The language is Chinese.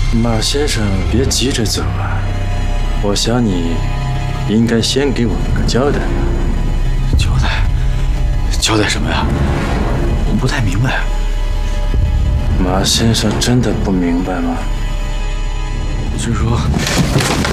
马先生，别急着走啊！我想你应该先给我们个交代吧。 交代？交代什么呀？我不太明白。 马先生真的不明白吗？ 是说